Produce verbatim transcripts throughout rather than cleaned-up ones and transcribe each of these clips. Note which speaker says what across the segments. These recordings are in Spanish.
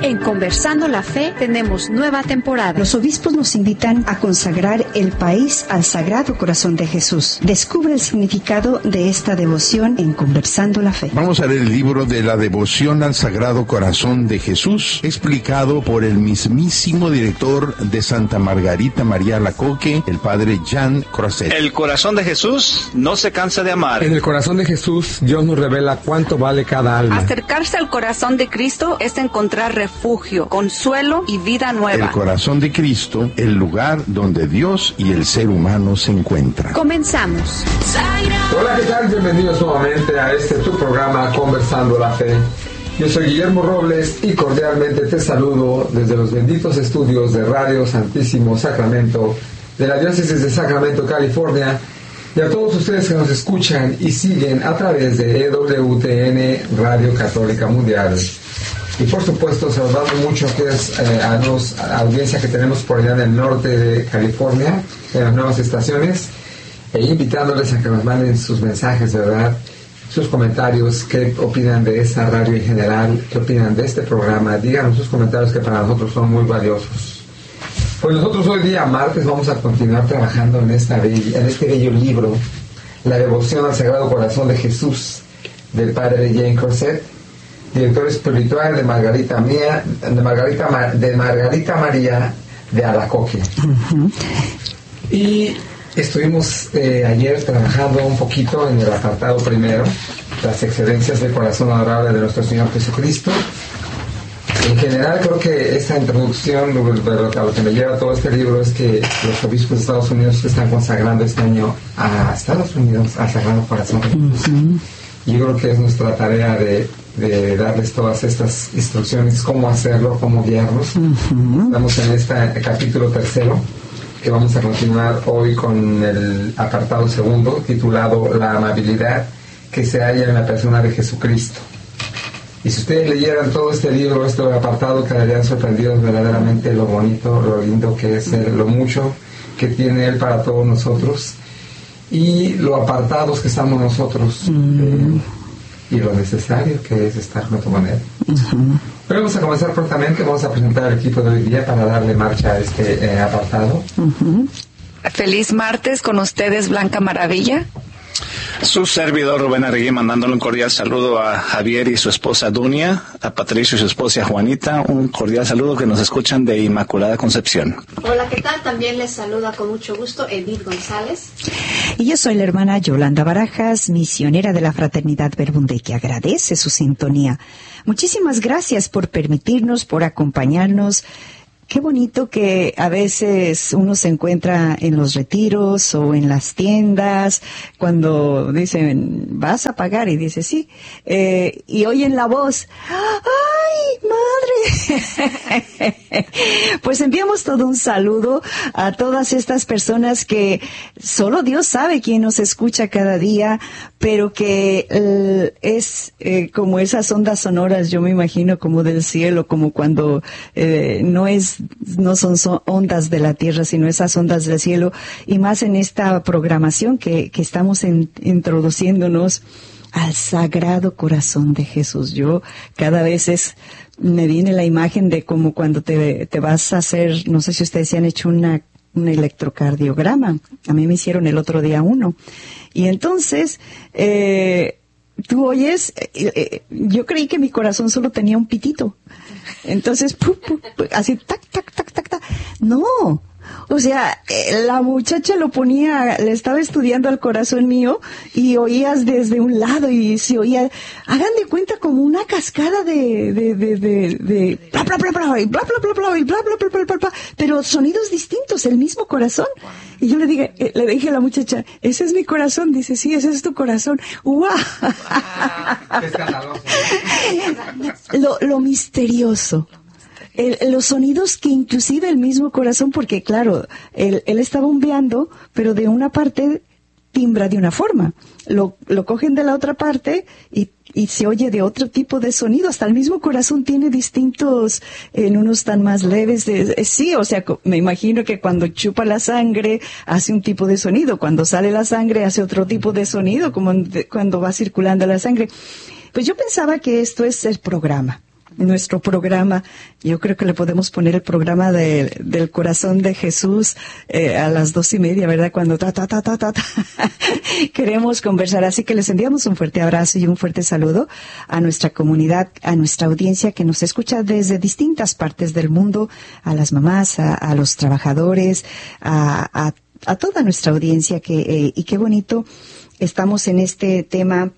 Speaker 1: En Conversando la Fe tenemos nueva temporada.
Speaker 2: Los obispos nos invitan a consagrar el país al Sagrado Corazón de Jesús. Descubre el significado de esta devoción en Conversando la Fe.
Speaker 3: Vamos a leer el libro de la devoción al Sagrado Corazón de Jesús, explicado por el mismísimo director de Santa Margarita María Alacoque, el padre Jean Croiset.
Speaker 4: El corazón de Jesús no se cansa de amar.
Speaker 5: En el corazón de Jesús, Dios nos revela cuánto vale cada alma.
Speaker 6: Acercarse al corazón de Cristo es encontrar refugio, consuelo y vida nueva.
Speaker 3: El corazón de Cristo, el lugar donde Dios y el ser humano se encuentran.
Speaker 1: Comenzamos.
Speaker 5: Hola, ¿qué tal? Bienvenidos nuevamente a este tu programa Conversando la Fe. Yo soy Guillermo Robles y cordialmente te saludo desde los benditos estudios de Radio Santísimo Sacramento de la Diócesis de Sacramento, California, y a todos ustedes que nos escuchan y siguen a través de E W T N Radio Católica Mundial. Y por supuesto saludando mucho que es, eh, a la audiencia que tenemos por allá en el norte de California, en las nuevas estaciones, e invitándoles a que nos manden sus mensajes, ¿verdad?, sus comentarios, qué opinan de esta radio en general, qué opinan de este programa. Díganos sus comentarios que para nosotros son muy valiosos. Pues nosotros hoy día martes vamos a continuar trabajando en, esta bella, en este bello libro, La devoción al Sagrado Corazón de Jesús, del padre Jean Croiset, director espiritual de Margarita Mía, de Margarita, de Margarita María de Alacoque. Uh-huh. Y estuvimos eh, ayer trabajando un poquito en el apartado primero, las excelencias del corazón adorable de nuestro Señor Jesucristo. En general creo que esta introducción, lo, lo, lo que me lleva a todo este libro es que los obispos de Estados Unidos están consagrando este año a Estados Unidos al Sagrado Corazón de Jesús. Uh-huh. Y yo creo que es nuestra tarea de, de darles todas estas instrucciones, cómo hacerlo, cómo guiarlos. Uh-huh. Estamos en este capítulo tercero, que vamos a continuar hoy con el apartado segundo, titulado La amabilidad que se halla en la persona de Jesucristo. Y si ustedes leyeran todo este libro, este apartado, quedarían sorprendidos verdaderamente lo bonito, lo lindo que es Él, lo mucho que tiene Él para todos nosotros, y lo apartados que estamos nosotros, mm. eh, y lo necesario que es estar junto con Él. Uh-huh. Pero vamos a comenzar prontamente, vamos a presentar al equipo de hoy día para darle marcha a este eh, apartado.
Speaker 6: Uh-huh. Feliz martes con ustedes, Blanca Maravilla.
Speaker 4: Su servidor Rubén Arregui, mandándole un cordial saludo a Javier y su esposa Dunia, a Patricio y su esposa Juanita, un cordial saludo que nos escuchan de Inmaculada Concepción.
Speaker 7: Hola, ¿qué tal? También les saluda con mucho gusto Edith González.
Speaker 2: Y yo soy la hermana Yolanda Barajas, misionera de la Fraternidad Verbunde, que agradece su sintonía. Muchísimas gracias por permitirnos, por acompañarnos. Qué bonito que a veces uno se encuentra en los retiros o en las tiendas cuando dicen, vas a pagar, y dice, sí, eh, y oyen la voz, ¡ay, madre! Pues enviamos todo un saludo a todas estas personas que solo Dios sabe quién nos escucha cada día, pero que eh, es eh, como esas ondas sonoras, yo me imagino, como del cielo, como cuando eh, no es no son, son ondas de la tierra, sino esas ondas del cielo, y más en esta programación que, que estamos en, introduciéndonos al Sagrado Corazón de Jesús. Yo cada vez es, me viene la imagen de como cuando te, te vas a hacer, no sé si ustedes se han hecho una, un electrocardiograma. A mí me hicieron el otro día uno. Y entonces, eh, tú oyes, eh, eh, yo creí que mi corazón solo tenía un pitito. Entonces, pu, pu, pu, así, tac, tac, tac, tac, tac. No, o sea, eh, la muchacha lo ponía, le estaba estudiando al corazón mío y oías desde un lado y se oía, hagan de cuenta como una cascada de, de, de, de, de, bla, bla, bla, bla, y bla, bla, bla, bla, y bla, bla, bla, bla, bla, bla, pero sonidos distintos, el mismo corazón. Y yo le dije, eh, le dije a la muchacha, ese es mi corazón. Dice, sí, ese es tu corazón. ¡Guau! Wow. Lo, lo misterioso. El, los sonidos que inclusive el mismo corazón, porque claro, él, él está bombeando, pero de una parte timbra de una forma. Lo, lo cogen de la otra parte y, y se oye de otro tipo de sonido. Hasta el mismo corazón tiene distintos, en unos tan más leves. De, eh, sí, o sea, me imagino que cuando chupa la sangre hace un tipo de sonido. Cuando sale la sangre hace otro tipo de sonido, como de, cuando va circulando la sangre. Pues yo pensaba que esto es el programa. nuestro programa. Yo creo que le podemos poner el programa de, del corazón de Jesús eh, a las dos y media, ¿verdad? Cuando ta, ta, ta, ta, ta, ta. queremos conversar. Así que les enviamos un fuerte abrazo y un fuerte saludo a nuestra comunidad, a nuestra audiencia que nos escucha desde distintas partes del mundo, a las mamás, a, a los trabajadores, a, a, a toda nuestra audiencia. Que eh, y qué bonito estamos en este tema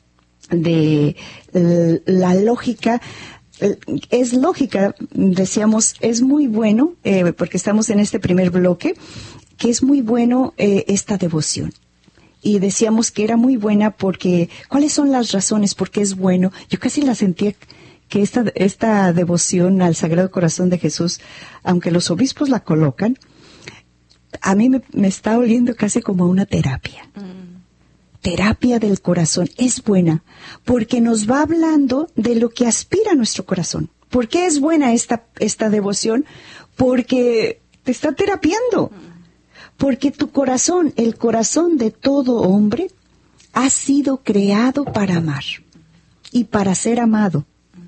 Speaker 2: de eh, la lógica. Es lógica, decíamos, es muy bueno, eh, porque estamos en este primer bloque, que es muy bueno eh, esta devoción. Y decíamos que era muy buena porque, ¿cuáles son las razones por qué es bueno? Yo casi la sentía que esta, esta devoción al Sagrado Corazón de Jesús, aunque los obispos la colocan, a mí me, me está oliendo casi como una terapia. Mm. Terapia del corazón. Es buena porque nos va hablando de lo que aspira nuestro corazón. ¿Por qué es buena esta, esta devoción? Porque te está terapiando. Porque tu corazón, el corazón de todo hombre, ha sido creado para amar y para ser amado.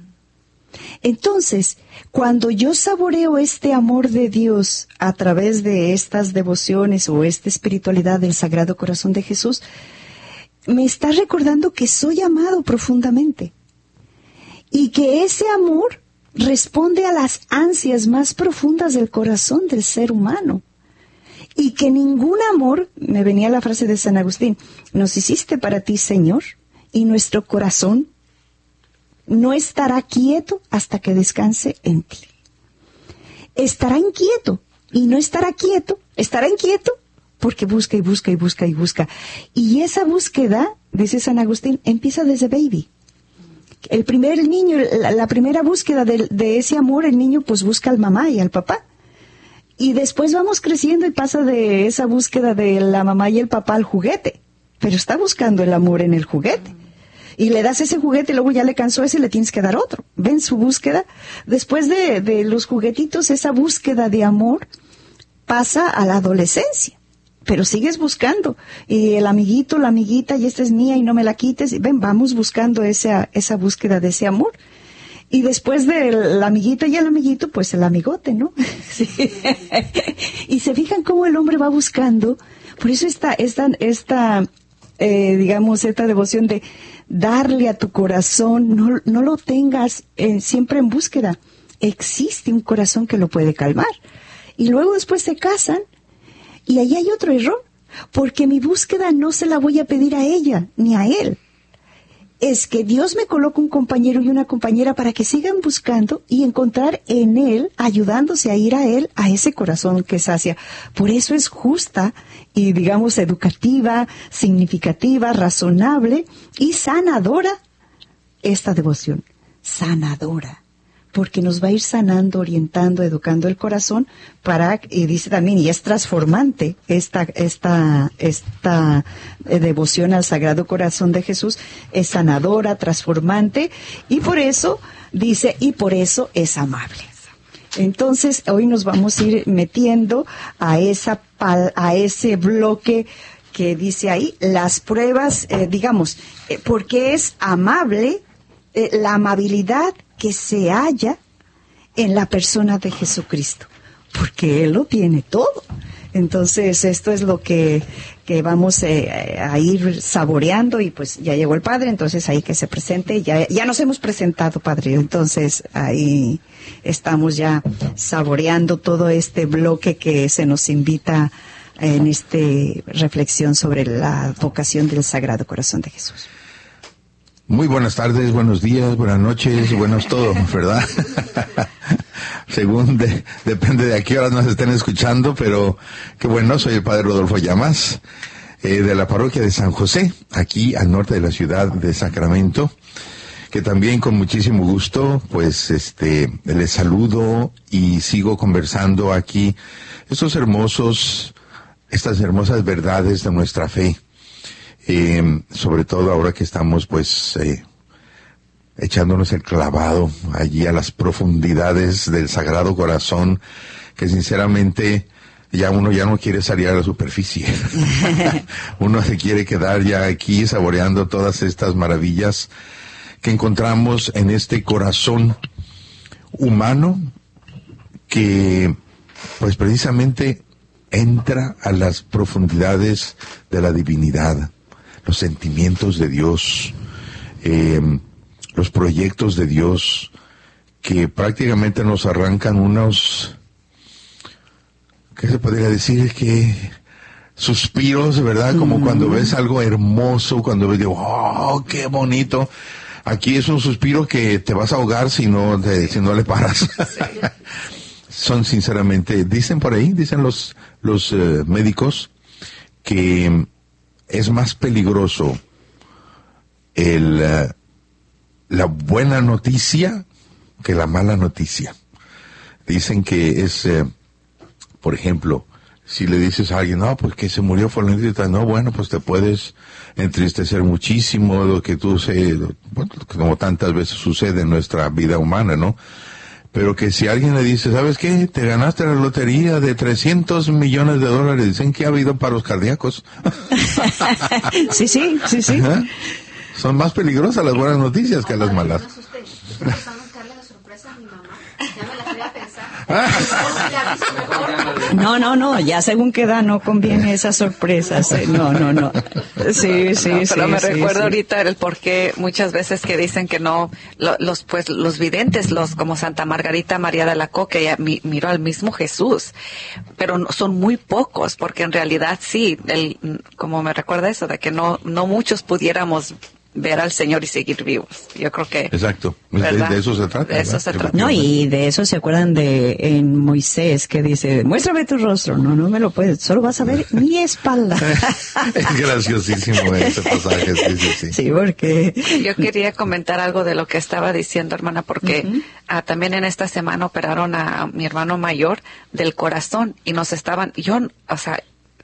Speaker 2: Entonces, cuando yo saboreo este amor de Dios a través de estas devociones o esta espiritualidad del Sagrado Corazón de Jesús, me está recordando que soy amado profundamente y que ese amor responde a las ansias más profundas del corazón del ser humano y que ningún amor, me venía la frase de San Agustín, nos hiciste para ti, Señor, y nuestro corazón no estará quieto hasta que descanse en ti. Estará inquieto y no estará quieto, estará inquieto porque busca y busca y busca y busca. Y esa búsqueda, dice San Agustín, empieza desde baby. El primer niño, la, la primera búsqueda de, de ese amor, el niño pues busca al mamá y al papá. Y después vamos creciendo y pasa de esa búsqueda de la mamá y el papá al juguete. Pero está buscando el amor en el juguete. Y le das ese juguete y luego ya le cansó ese y le tienes que dar otro. ¿Ven su búsqueda? Después de, de los juguetitos, esa búsqueda de amor pasa a la adolescencia. Pero sigues buscando, y el amiguito, la amiguita, y esta es mía y no me la quites, y ven, vamos buscando esa, esa búsqueda de ese amor. Y después de la amiguita y el amiguito, pues el amigote, ¿no? Sí. Y se fijan cómo el hombre va buscando, por eso esta, esta, esta eh, digamos, esta devoción de darle a tu corazón, no, no lo tengas eh, siempre en búsqueda. Existe un corazón que lo puede calmar. Y luego después se casan, y ahí hay otro error, porque mi búsqueda no se la voy a pedir a ella, ni a él. Es que Dios me coloca un compañero y una compañera para que sigan buscando y encontrar en él, ayudándose a ir a él, a ese corazón que sacia. Por eso es justa y, digamos, educativa, significativa, razonable y sanadora esta devoción. Sanadora. Porque nos va a ir sanando, orientando, educando el corazón para, y dice también, y es transformante esta, esta, esta eh, devoción al Sagrado Corazón de Jesús, es sanadora, transformante, y por eso, dice, y por eso es amable. Entonces, hoy nos vamos a ir metiendo a esa, a ese bloque que dice ahí, las pruebas, eh, digamos, eh, porque es amable, eh, la amabilidad que se halla en la persona de Jesucristo, porque Él lo tiene todo. Entonces, esto es lo que, que vamos eh, a ir saboreando, y pues ya llegó el Padre, entonces ahí que se presente, ya, ya nos hemos presentado, Padre, entonces ahí estamos ya saboreando todo este bloque que se nos invita en esta reflexión sobre la vocación del Sagrado Corazón de Jesús.
Speaker 3: Muy buenas tardes, buenos días, buenas noches, buenos todo, ¿verdad? Según de, depende de a qué horas nos estén escuchando, pero qué bueno, soy el Padre Rodolfo Llamas, eh, de la parroquia de San José, aquí al norte de la ciudad de Sacramento, que también con muchísimo gusto, pues, este, les saludo y sigo conversando aquí estos hermosos, estas hermosas verdades de nuestra fe. Eh, sobre todo ahora que estamos pues eh, echándonos el clavado allí a las profundidades del Sagrado Corazón, que sinceramente ya uno ya no quiere salir a la superficie. Uno se quiere quedar ya aquí saboreando todas estas maravillas que encontramos en este corazón humano que, pues precisamente, entra a las profundidades de la divinidad, los sentimientos de Dios, eh, los proyectos de Dios, que prácticamente nos arrancan unos, ¿qué se podría decir? Que suspiros, ¿verdad? Como mm. cuando ves algo hermoso, cuando ves, ¡oh, qué bonito! Aquí es un suspiro que te vas a ahogar si no, te, si no le paras. Sí. Son sinceramente, dicen por ahí, dicen los, los uh, médicos, que es más peligroso el, uh, la buena noticia que la mala noticia. Dicen que es, uh, por ejemplo, si le dices a alguien, no, pues que se murió fulanito, no, bueno, pues te puedes entristecer muchísimo, lo que tú sé, bueno, como tantas veces sucede en nuestra vida humana, ¿no? Pero que si alguien le dice, ¿sabes qué? Te ganaste la lotería de trescientos millones de dólares, dicen que ha habido paros cardíacos.
Speaker 2: Sí, sí, sí, sí.
Speaker 3: Ajá. Son más peligrosas las buenas noticias que las malas.
Speaker 2: No, no, no, ya según qué edad no conviene esas sorpresas. Eh. No, no, no. Sí, sí,
Speaker 8: no,
Speaker 2: sí.
Speaker 8: Pero me
Speaker 2: sí,
Speaker 8: recuerdo
Speaker 2: sí.
Speaker 8: ahorita el por qué muchas veces que dicen que no, lo, los pues los videntes, los como Santa Margarita María de Alacoque, ella mi, miró al mismo Jesús, pero no, son muy pocos, porque en realidad sí, el, como me recuerda eso, de que no, no muchos pudiéramos ver al Señor y seguir vivos. Yo creo que...
Speaker 3: Exacto. De, de eso se trata.
Speaker 8: De eso se trata.
Speaker 2: No, y de eso se acuerdan de en Moisés, que dice, muéstrame tu rostro. No, no me lo puedes. Solo vas a ver mi espalda.
Speaker 3: Es graciosísimo ese pasaje. Sí, sí, sí.
Speaker 2: Sí, porque...
Speaker 8: Yo quería comentar algo de lo que estaba diciendo, hermana, porque uh-huh. ah, también en esta semana operaron a, a mi hermano mayor del corazón y nos estaban... Yo, o sea,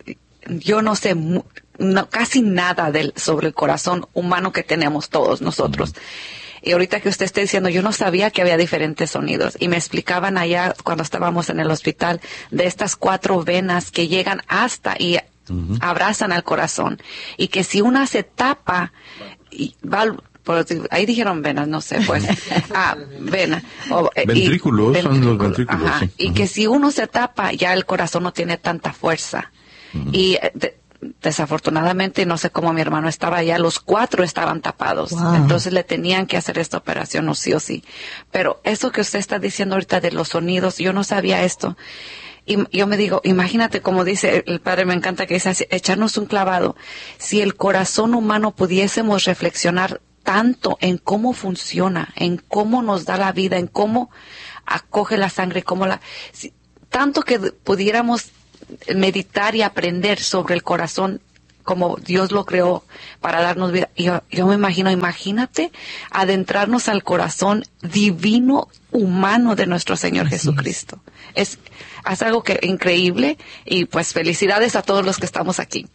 Speaker 8: yo no sé... Mu- No, casi nada del, sobre el corazón humano que tenemos todos nosotros. Y ahorita que usted está diciendo, yo no sabía que había diferentes sonidos. Y me explicaban allá cuando estábamos en el hospital de estas cuatro venas que llegan hasta y uh-huh. abrazan al corazón. Y que si una se tapa, y va, por, ahí dijeron venas, no sé, pues, ah, vena. O,
Speaker 3: ventrículos, y, son los ventrículos.
Speaker 8: Ajá,
Speaker 3: sí.
Speaker 8: Y
Speaker 3: uh-huh.
Speaker 8: que si uno se tapa, ya el corazón no tiene tanta fuerza. Uh-huh. Y de, desafortunadamente, no sé cómo mi hermano estaba allá, los cuatro estaban tapados. Wow. Entonces le tenían que hacer esta operación, o sí o sí. Pero eso que usted está diciendo ahorita de los sonidos, yo no sabía esto. Y yo me digo, imagínate, como dice el padre, me encanta que dice, echarnos un clavado. Si el corazón humano pudiésemos reflexionar tanto en cómo funciona, en cómo nos da la vida, en cómo acoge la sangre, cómo la, si, tanto que pudiéramos meditar y aprender sobre el corazón como Dios lo creó para darnos vida. Yo, yo me imagino, imagínate adentrarnos al corazón divino humano de nuestro Señor Así Jesucristo. Es. es, es algo que increíble y pues felicidades a todos los que estamos aquí.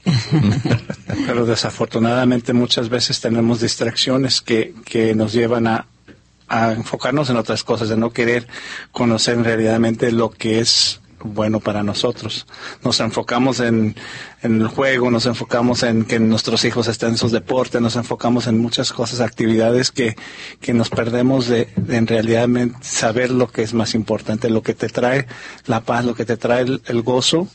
Speaker 4: Pero desafortunadamente muchas veces tenemos distracciones que, que nos llevan a, a enfocarnos en otras cosas, de no querer conocer realmente lo que es bueno para nosotros. Nos enfocamos en, en el juego, nos enfocamos en que nuestros hijos estén en sus deportes, nos enfocamos en muchas cosas, actividades que, que nos perdemos de, de en realidad saber lo que es más importante, lo que te trae la paz, lo que te trae el, el gozo.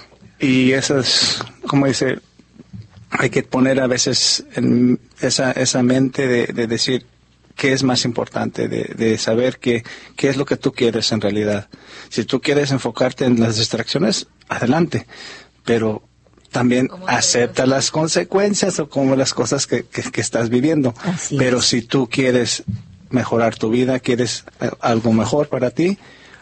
Speaker 4: Y eso es, como dice, hay que poner a veces en esa, esa mente de, de decir, ¿qué es más importante? De, de saber qué, qué es lo que tú quieres en realidad. Si tú quieres enfocarte en las distracciones, adelante. Pero también acepta las consecuencias o como las cosas que, que, que estás viviendo. Así Pero es. Si tú quieres mejorar tu vida, quieres algo mejor para ti,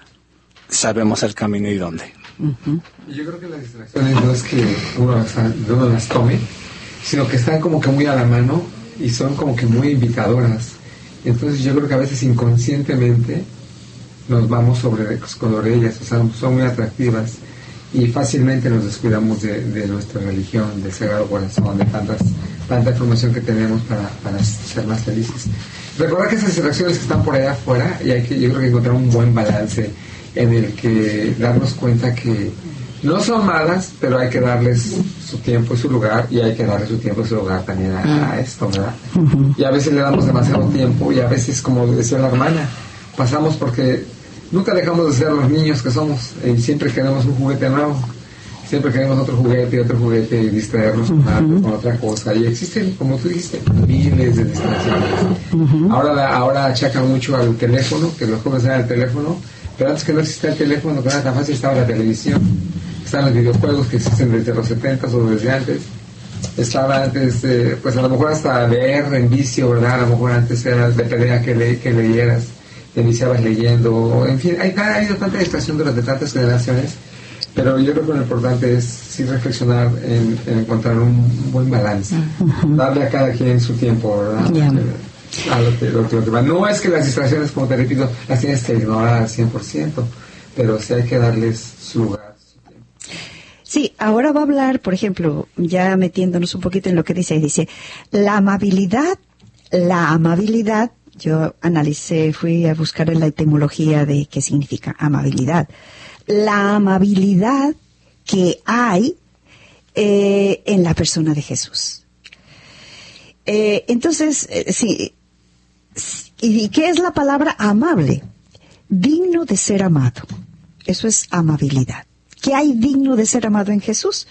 Speaker 4: sabemos el camino y dónde.
Speaker 5: Uh-huh. Yo creo que las distracciones no es que uno las, uno las tome, sino que están como que muy a la mano y son como que muy invitadoras. Entonces yo creo que a veces inconscientemente nos vamos sobre, sobre ellas, o sea, son muy atractivas y fácilmente nos descuidamos de, de nuestra religión, del Sagrado Corazón, de tantas, tanta información que tenemos para, para ser más felices. Recordar que esas distracciones que están por allá afuera, y hay que, yo creo que encontrar un buen balance en el que darnos cuenta que no son malas, pero hay que darles su tiempo y su lugar, y hay que darle su tiempo y su lugar también a, a esto, ¿verdad? Uh-huh. Y a veces le damos demasiado tiempo, y a veces, como decía la hermana, pasamos porque nunca dejamos de ser los niños que somos y siempre queremos un juguete nuevo. Siempre queremos otro juguete y otro juguete y distraernos con, algo, con otra cosa. Y existen, como tú dijiste, miles de distracciones. Uh-huh. Ahora, la, ahora achacan mucho al teléfono, que los jóvenes dan el teléfono, pero antes que no existía el teléfono, que era tan fácil, estaba la televisión, estaban los videojuegos que existen desde los setentas o desde antes. Estaba antes, eh, pues a lo mejor hasta leer en vicio, ¿verdad? A lo mejor antes era de pelea que, le, que leyeras, te iniciabas leyendo, en fin, hay, ha habido tanta distracción durante tantas generaciones. Pero yo creo que lo importante es sí reflexionar en, en encontrar un buen balance, uh-huh. darle a cada quien su tiempo, ¿verdad? Yeah. A lo que, lo que, lo que va. No es que las distracciones, como te repito, las tienes que ignorar al cien por ciento, pero sí hay que darles su lugar, su tiempo.
Speaker 2: Sí, ahora va a hablar, por ejemplo, ya metiéndonos un poquito en lo que dice, dice, la amabilidad, la amabilidad, yo analicé, fui a buscar en la etimología de qué significa amabilidad. La amabilidad que hay eh, en la persona de Jesús. Eh, entonces, eh, sí, ¿y qué es la palabra amable? Digno de ser amado. Eso es amabilidad. ¿Qué hay digno de ser amado en Jesús?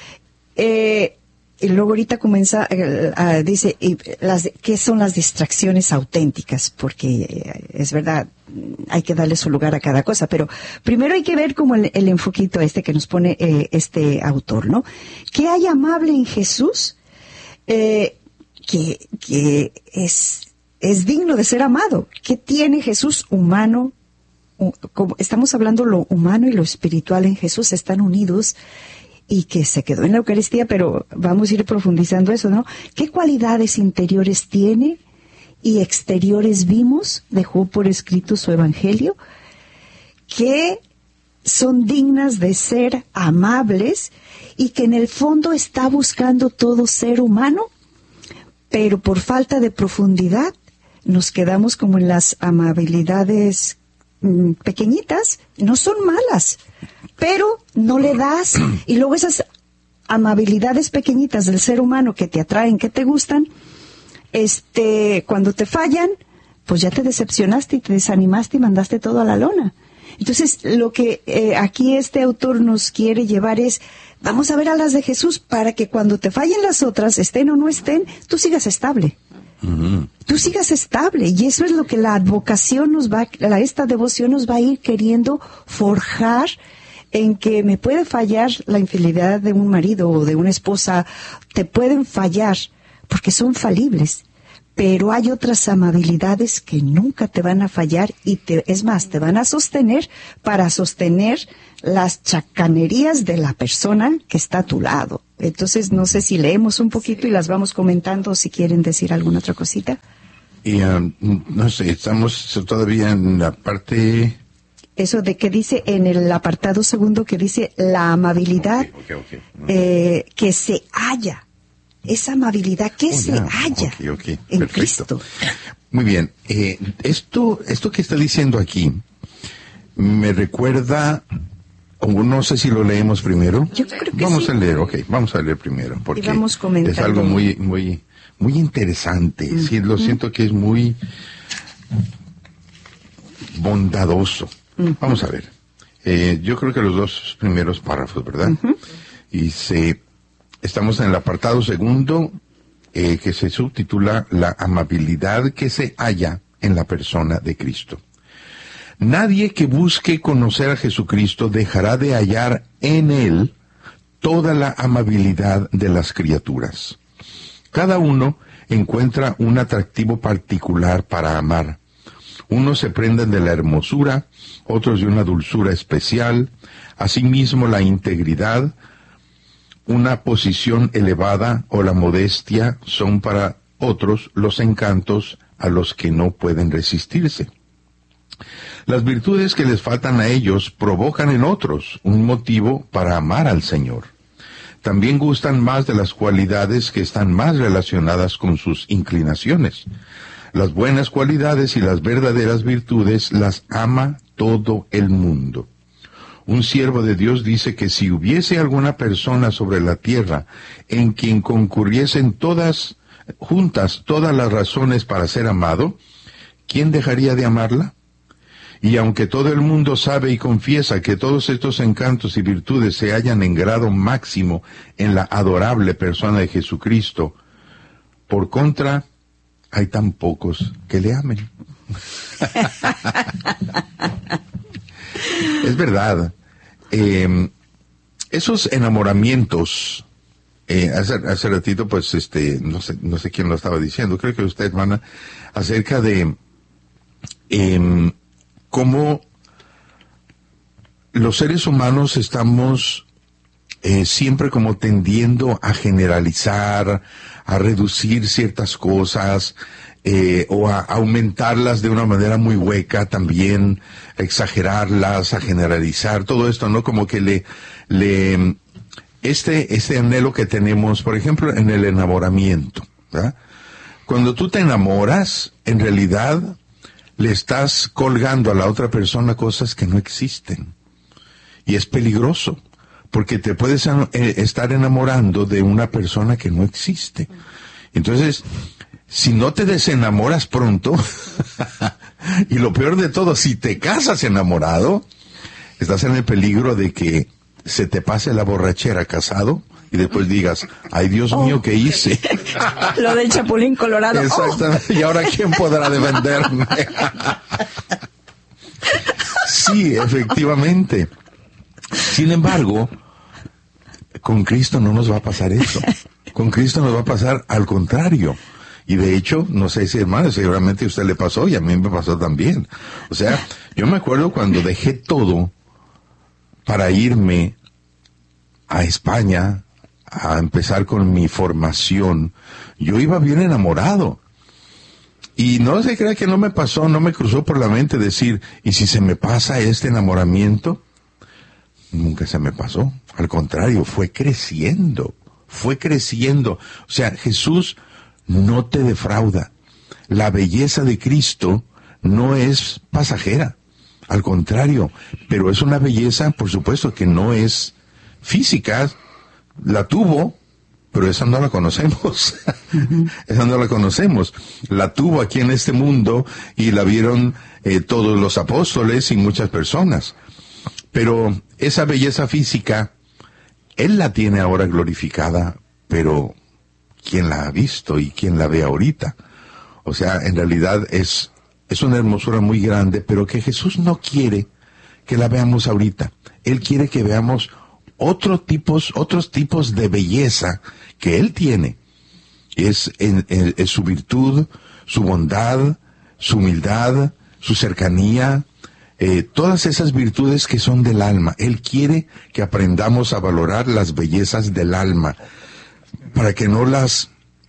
Speaker 2: Eh, y luego ahorita comienza, eh, uh, dice, y las, ¿qué son las distracciones auténticas? Porque eh, es verdad, hay que darle su lugar a cada cosa, pero primero hay que ver como el, el enfoquito este que nos pone eh, este autor, ¿no? ¿Qué hay amable en Jesús? Eh, que, que es, es digno de ser amado. ¿Qué tiene Jesús humano? Como estamos hablando, lo humano y lo espiritual en Jesús están unidos y que se quedó en la Eucaristía, pero vamos a ir profundizando eso, ¿no? ¿Qué cualidades interiores tiene y exteriores vimos? Dejó por escrito su evangelio, que son dignas de ser amables y que en el fondo está buscando todo ser humano, pero por falta de profundidad nos quedamos como en las amabilidades mmm, pequeñitas. No son malas, pero no le das, y luego esas amabilidades pequeñitas del ser humano que te atraen, que te gustan, este, cuando te fallan, pues ya te decepcionaste y te desanimaste y mandaste todo a la lona. Entonces, lo que eh, aquí este autor nos quiere llevar es, vamos a ver a las de Jesús para que cuando te fallen las otras, estén o no estén, tú sigas estable. Uh-huh. Tú sigas estable, y eso es lo que la advocación nos va, la, esta devoción nos va a ir queriendo forjar, en que me puede fallar la infidelidad de un marido o de una esposa, te pueden fallar, porque son falibles, pero hay otras amabilidades que nunca te van a fallar y te, es más, te van a sostener para sostener las chacanerías de la persona que está a tu lado. Entonces, no sé si leemos un poquito y las vamos comentando, o si quieren decir alguna otra cosita.
Speaker 3: Y, um, no sé, estamos todavía en la parte...
Speaker 2: Eso de que dice en el apartado segundo, que dice la amabilidad okay, okay, okay. Eh, que se halla. Esa amabilidad que oh, se yeah. halla okay, okay. en Perfecto. Cristo.
Speaker 3: Muy bien. Eh, esto, esto que está diciendo aquí me recuerda, o no sé si lo leemos primero.
Speaker 2: Yo creo que
Speaker 3: vamos
Speaker 2: sí.
Speaker 3: a leer, ok, vamos a leer primero, porque
Speaker 2: y vamos comentando.
Speaker 3: Es algo muy, muy, muy interesante. Mm-hmm. Sí, lo siento que es muy bondadoso. Mm-hmm. Vamos a ver. Eh, yo creo que los dos primeros párrafos, ¿verdad? Mm-hmm. Y se, estamos en el apartado segundo, eh, que se subtitula La amabilidad que se halla en la persona de Cristo. Nadie que busque conocer a Jesucristo dejará de hallar en Él toda la amabilidad de las criaturas. Cada uno encuentra un atractivo particular para amar. Unos se prenden de la hermosura, otros de una dulzura especial, asimismo la integridad, una posición elevada o la modestia son para otros los encantos a los que no pueden resistirse. Las virtudes que les faltan a ellos provocan en otros un motivo para amar al Señor. También gustan más de las cualidades que están más relacionadas con sus inclinaciones. Las buenas cualidades y las verdaderas virtudes las ama todo el mundo. Un siervo de Dios dice que si hubiese alguna persona sobre la tierra en quien concurriesen todas, juntas todas las razones para ser amado, ¿quién dejaría de amarla? Y aunque todo el mundo sabe y confiesa que todos estos encantos y virtudes se hallan en grado máximo en la adorable persona de Jesucristo, por contra, hay tan pocos que le amen. Es verdad. Eh, esos enamoramientos, eh, hace, hace ratito, pues, este, no sé, no sé quién lo estaba diciendo, creo que usted, hermana, acerca de eh, cómo los seres humanos estamos eh, siempre como tendiendo a generalizar, a reducir ciertas cosas, eh, o a aumentarlas de una manera muy hueca también, a exagerarlas, a generalizar, todo esto, ¿no? Como que le, le, este, este anhelo que tenemos, por ejemplo, en el enamoramiento, ¿verdad? Cuando tú te enamoras, en realidad le estás colgando a la otra persona cosas que no existen. Y es peligroso, porque te puedes eh, estar enamorando de una persona que no existe. Entonces, si no te desenamoras pronto, y lo peor de todo, si te casas enamorado, estás en el peligro de que se te pase la borrachera casado y después digas, ay Dios mío, ¿qué hice?
Speaker 2: Lo del Chapulín Colorado.
Speaker 3: Exactamente. Oh. ¿Y ahora quién podrá defenderme? Sí, efectivamente. Sin embargo, con Cristo no nos va a pasar eso. Con Cristo nos va a pasar al contrario. Y de hecho, no sé si, hermano, seguramente a usted le pasó y a mí me pasó también. O sea, yo me acuerdo cuando dejé todo para irme a España a empezar con mi formación, yo iba bien enamorado. Y no se crea que no me pasó, no me cruzó por la mente decir, ¿y si se me pasa este enamoramiento? Nunca se me pasó. Al contrario, fue creciendo, fue creciendo. O sea, Jesús no te defrauda. La belleza de Cristo no es pasajera. Al contrario, pero es una belleza, por supuesto, que no es física. La tuvo, pero esa no la conocemos. Uh-huh. Esa no la conocemos. La tuvo aquí en este mundo y la vieron eh, todos los apóstoles y muchas personas. Pero esa belleza física, Él la tiene ahora glorificada, pero ¿quién la ha visto y quién la ve ahorita? O sea, en realidad es, es una hermosura muy grande, pero que Jesús no quiere que la veamos ahorita. Él quiere que veamos otros tipos, otros tipos de belleza que Él tiene. Es, en, en, es su virtud, su bondad, su humildad, su cercanía, eh, todas esas virtudes que son del alma. Él quiere que aprendamos a valorar las bellezas del alma, para que no las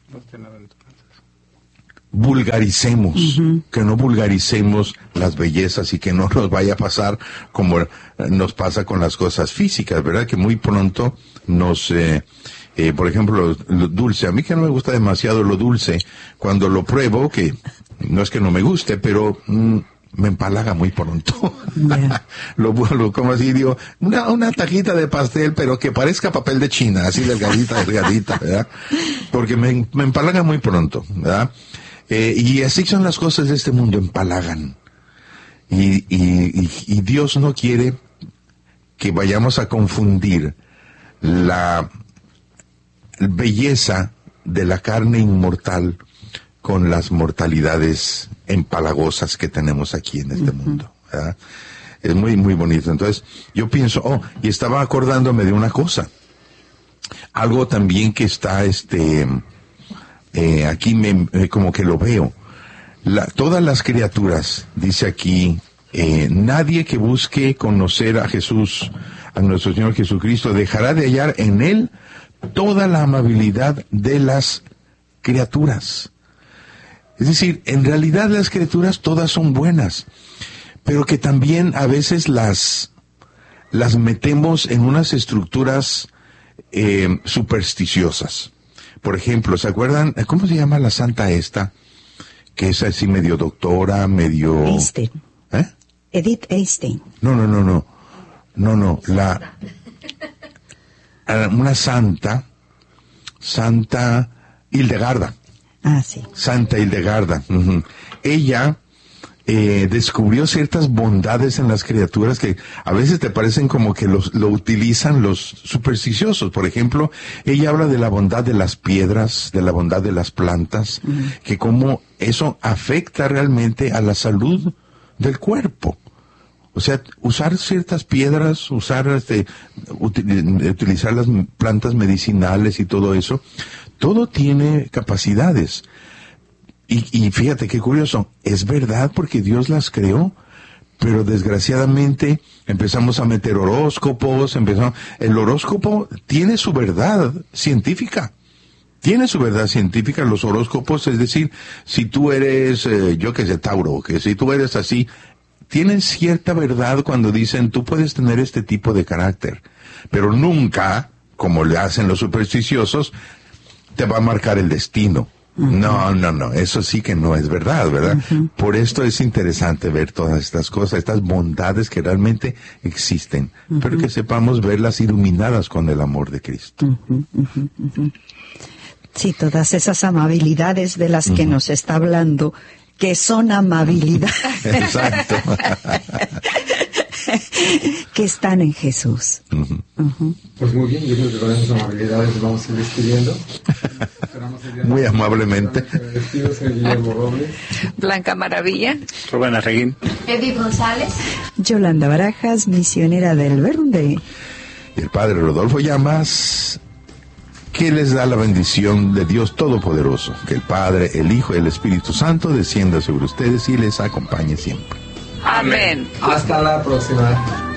Speaker 3: vulgaricemos, uh-huh. que no vulgaricemos las bellezas y que no nos vaya a pasar como nos pasa con las cosas físicas, ¿verdad? Que muy pronto nos, eh, eh, por ejemplo, lo, lo dulce, a mí que no me gusta demasiado lo dulce, cuando lo pruebo, que no es que no me guste, pero mm, me empalaga muy pronto. Yeah. lo, lo como así, digo, una, una tajita de pastel, pero que parezca papel de China, así delgadita, delgadita, ¿verdad? Porque me, me empalaga muy pronto, ¿verdad? Eh, y así son las cosas de este mundo, empalagan. Y, y, y, y Dios no quiere que vayamos a confundir la belleza de la carne inmortal con las mortalidades empalagosas que tenemos aquí en este uh-huh. mundo, ¿verdad? Es muy, muy bonito. Entonces, yo pienso, oh, y estaba acordándome de una cosa. Algo también que está, este, eh, aquí me, eh, como que lo veo. La, todas las criaturas, dice aquí, eh, nadie que busque conocer a Jesús, a nuestro Señor Jesucristo, dejará de hallar en Él toda la amabilidad de las criaturas. Es decir, en realidad las criaturas todas son buenas, pero que también a veces las, las metemos en unas estructuras eh, supersticiosas. Por ejemplo, ¿se acuerdan? ¿Cómo se llama la santa esta? Que es así medio doctora, medio...
Speaker 2: Einstein.
Speaker 3: ¿Eh?
Speaker 2: Edith Einstein.
Speaker 3: No, no, no, no. No, no. La... Una santa, Santa Hildegarda.
Speaker 2: Ah, sí.
Speaker 3: Santa Hildegarda. Uh-huh. Ella eh, descubrió ciertas bondades en las criaturas que a veces te parecen como que los, lo utilizan los supersticiosos. Por ejemplo, ella habla de la bondad de las piedras, de la bondad de las plantas, uh-huh. que cómo eso afecta realmente a la salud del cuerpo. O sea, usar ciertas piedras, usar este, util, utilizar las plantas medicinales y todo eso, todo tiene capacidades. Y, y fíjate qué curioso, es verdad porque Dios las creó, pero desgraciadamente empezamos a meter horóscopos, empezamos, el horóscopo tiene su verdad científica, tiene su verdad científica los horóscopos, es decir, si tú eres, eh, yo que sé, Tauro, que si tú eres así, tienen cierta verdad cuando dicen tú puedes tener este tipo de carácter, pero nunca, como le hacen los supersticiosos, te va a marcar el destino. Uh-huh. No, no, no, eso sí que no es verdad, ¿verdad? Uh-huh. Por esto es interesante ver todas estas cosas, estas bondades que realmente existen, uh-huh. pero que sepamos verlas iluminadas con el amor de Cristo.
Speaker 2: Uh-huh, uh-huh, uh-huh. Sí, todas esas amabilidades de las uh-huh. que nos está hablando, que son amabilidades. Exacto. que están en Jesús. Uh-huh. Uh-huh.
Speaker 5: Pues muy bien, yo creo que con esas amabilidades vamos a ir despidiendo.
Speaker 3: Muy amablemente.
Speaker 5: Soy Guillermo Robles.
Speaker 8: Blanca Maravilla.
Speaker 4: Rubén Arreguín.
Speaker 7: Edith González.
Speaker 2: Yolanda Barajas, misionera del Verde.
Speaker 3: Y el Padre Rodolfo Llamas, que les da la bendición de Dios Todopoderoso. Que el Padre, el Hijo y el Espíritu Santo descienda sobre ustedes y les acompañe siempre.
Speaker 8: Amén.
Speaker 5: Hasta la próxima.